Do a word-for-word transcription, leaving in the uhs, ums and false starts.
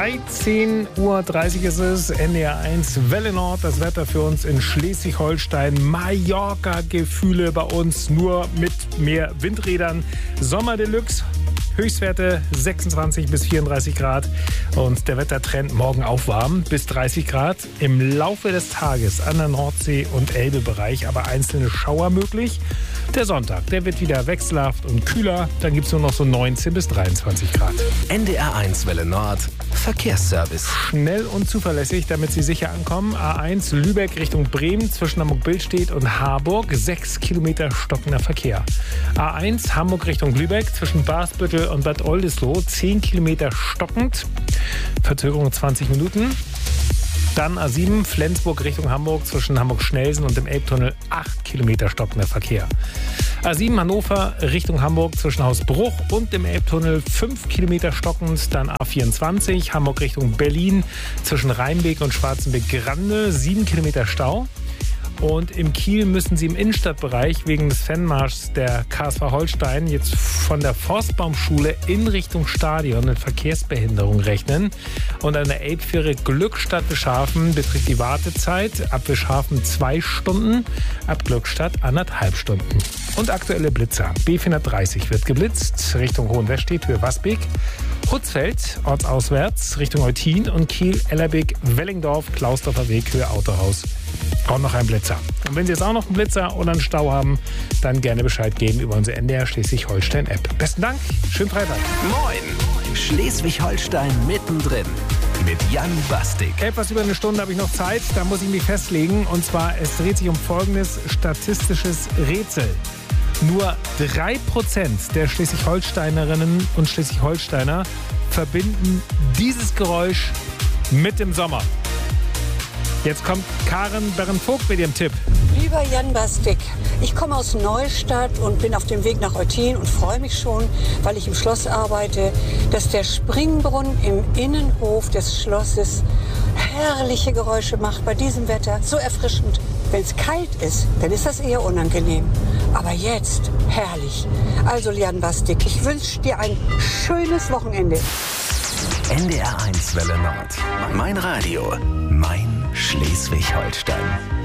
dreizehn Uhr dreißig ist es, N D R eins Welle Nord, das Wetter für uns in Schleswig-Holstein. Mallorca-Gefühle bei uns, nur mit mehr Windrädern. Sommer Deluxe. Höchstwerte sechsundzwanzig bis vierunddreißig Grad und der Wettertrend morgen auch warm bis dreißig Grad. Im Laufe des Tages an der Nordsee- und Elbebereich aber einzelne Schauer möglich. Der Sonntag, der wird wieder wechselhaft und kühler. Dann gibt es nur noch so neunzehn bis dreiundzwanzig Grad. N D R eins Welle Nord, Verkehrsservice. Schnell und zuverlässig, damit Sie sicher ankommen. A eins Lübeck Richtung Bremen zwischen Hamburg-Billstedt und Harburg. Sechs Kilometer stockender Verkehr. A eins Hamburg Richtung Lübeck zwischen Basbüttel und Bad Oldesloe. Zehn Kilometer stockend. Verzögerung zwanzig Minuten. Dann A sieben Flensburg Richtung Hamburg zwischen Hamburg-Schnelsen und dem Elbtunnel. acht Kilometer stockender Verkehr. A sieben Hannover Richtung Hamburg zwischen Hausbruch und dem Elbtunnel. fünf Kilometer stockend. Dann A vierundzwanzig Hamburg Richtung Berlin zwischen Rheinbeek und Schwarzenbeck-Grande. sieben Kilometer Stau. Und im Kiel müssen Sie im Innenstadtbereich wegen des Fanmarschs der K S V Holstein jetzt von der Forstbaumschule in Richtung Stadion mit Verkehrsbehinderung rechnen. Und an der Elbfähre Glückstadt-Wischhafen beträgt die Wartezeit ab Wischhafen zwei Stunden, ab Glückstadt anderthalb Stunden. Und aktuelle Blitzer. B vierhundertdreißig wird geblitzt Richtung Hohenwestedt, Höhe Wasbeek. Hutzfeld, ortsauswärts, Richtung Eutin und Kiel, Ellerbeek, Wellingdorf, Klausdorfer Weg, Höhe Autohaus. Auch noch ein Blitzer. Und wenn Sie jetzt auch noch einen Blitzer oder einen Stau haben, dann gerne Bescheid geben über unsere N D R Schleswig-Holstein-App. Besten Dank, schönen Freitag. Moin, Schleswig-Holstein mittendrin mit Jan Bastik. Etwas über eine Stunde habe ich noch Zeit, da muss ich mich festlegen. Und zwar, es dreht sich um folgendes statistisches Rätsel. Nur drei Prozent der Schleswig-Holsteinerinnen und Schleswig-Holsteiner verbinden dieses Geräusch mit dem Sommer. Jetzt kommt Karen Berren-Vogt mit ihrem Tipp. Lieber Jan Bastik, ich komme aus Neustadt und bin auf dem Weg nach Eutin und freue mich schon, weil ich im Schloss arbeite, dass der Springbrunnen im Innenhof des Schlosses herrliche Geräusche macht bei diesem Wetter. So erfrischend. Wenn es kalt ist, dann ist das eher unangenehm. Aber jetzt herrlich. Also Jan Bastik, ich wünsche dir ein schönes Wochenende. N D R eins Welle Nord. Mein Radio, mein Schleswig-Holstein.